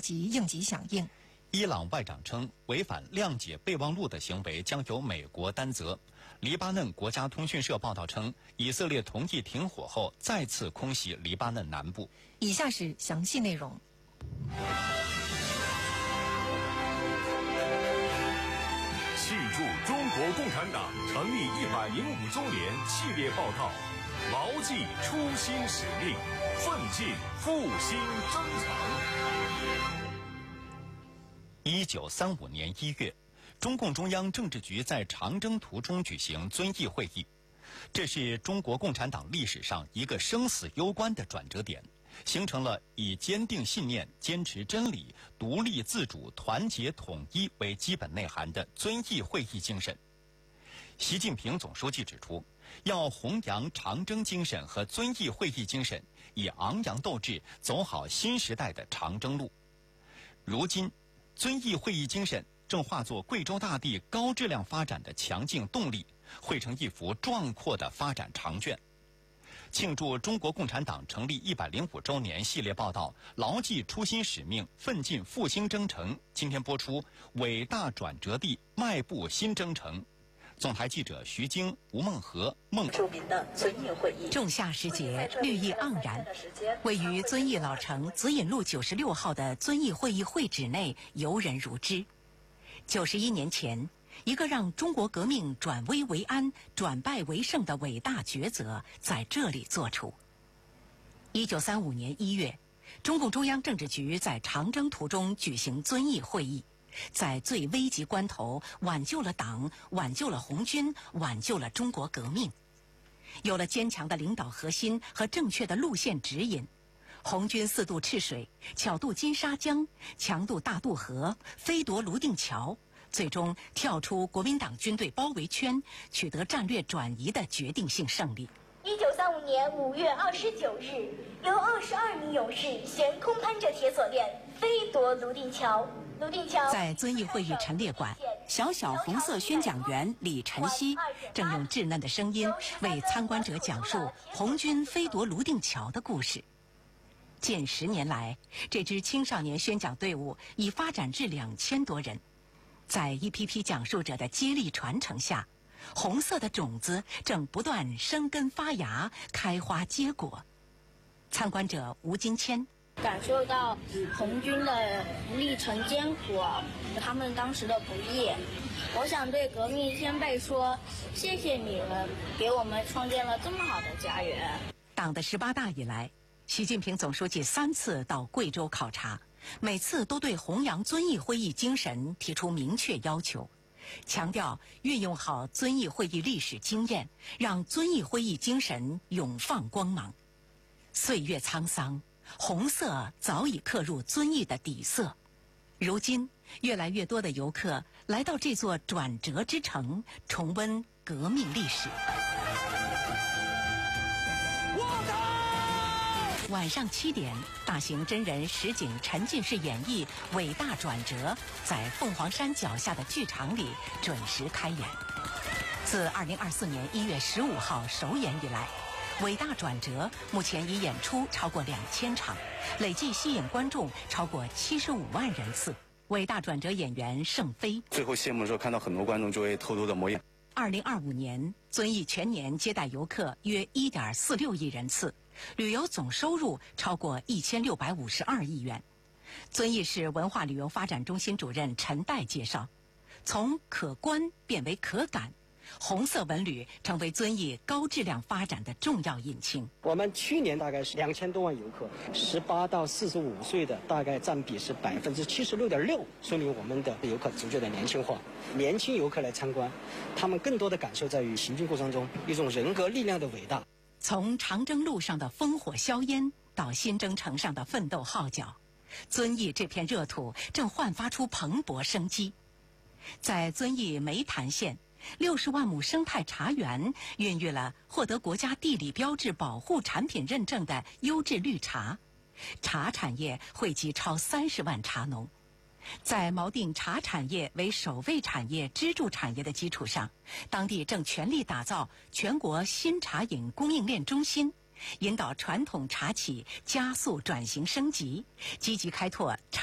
即应急响应。 伊朗外长称，违反谅解备忘录的行为将由美国担责。黎巴嫩国家通讯社报道称，以色列同意停火后再次空袭黎巴嫩南部。 以下是详细内容。 庆祝中国共产党成立105周年系列报道，牢记初心使命，奋进复兴征程。 1935年1月，中共中央政治局在长征途中举行遵义会议，这是中国共产党历史上一个生死攸关的转折点，形成了以坚定信念、坚持真理、独立自主、团结统一为基本内涵的遵义会议精神。习近平总书记指出，要弘扬长征精神和遵义会议精神，以昂扬斗志走好新时代的长征路。如今，遵义会议精神正化作贵州大地高质量发展的强劲动力，绘成一幅壮阔的发展长卷。庆祝中国共产党成立105周年系列报道，牢记初心使命，奋进复兴征程。今天播出伟大转折地，迈步新征程。总台记者徐晶、吴梦和、 著名的遵义会议， 仲夏时节，绿意盎然。位于遵义老城紫引路96号的遵义会议会址内，游人如织。91年前，一个让中国革命转危为安、转败为胜的伟大抉择在这里做出。1935年1月，中共中央政治局在长征途中举行遵义会议，在最危急关头挽救了党，挽救了红军，挽救了中国革命。有了坚强的领导核心和正确的路线指引，红军4渡赤水，巧渡金沙江，强渡大渡河，飞夺泸定桥，最终跳出国民党军队包围圈，取得战略转移的决定性胜利。 1935年5月29日，由22名勇士悬空攀着铁索链，飞夺泸定桥。 在遵义会议陈列馆，小红色宣讲员李晨曦正用稚嫩的声音为参观者讲述红军飞夺泸定桥的故事。近10年来，这支青少年宣讲队伍已发展至2000多人。在一批批讲述者的接力传承下，红色的种子正不断生根发芽，开花结果。参观者吴金谦感受到红军的历程艰苦，他们当时的不易。我想对革命先辈说，谢谢你们给我们创建了这么好的家园。 党的18大以来，习近平总书记3次到贵州考察，每次都对弘扬遵义会议精神提出明确要求，强调运用好遵义会议历史经验，让遵义会议精神永放光芒。岁月沧桑，红色早已刻入遵义的底色。如今，越来越多的游客来到这座转折之城，重温革命历史。晚上7点，大型真人实景沉浸式演绎《伟大转折》在凤凰山脚下的剧场里准时开演。自2024年1月15号首演以来，《伟大转折》目前已演出超过2000场，累计吸引观众超过75万人次。《伟大转折》演员盛飞最后谢幕的时候，看到很多观众就会偷偷的抹眼。 2025年，遵义全年接待游客约1.46亿人次，旅游总收入超过1652亿元。遵义市文化旅游发展中心主任陈岱介绍，从可观变为可感，红色文旅成为遵义高质量发展的重要引擎。 我们去年大概是2000多万游客，18到45岁的大概占比是76.6%，说明我们的游客逐渐的年轻化。年轻游客来参观，他们更多的感受在于行进过程中一种人格力量的伟大。 从长征路上的烽火硝烟到新征程上的奋斗号角，遵义这片热土正焕发出蓬勃生机。在遵义梅潭县，60万亩生态茶园孕育了获得国家地理标志保护产品认证的优质绿茶，茶产业惠及超30万茶农。在锚定茶产业为首位产业支柱产业的基础上，当地正全力打造全国新茶饮供应链中心，引导传统茶企加速转型升级，积极开拓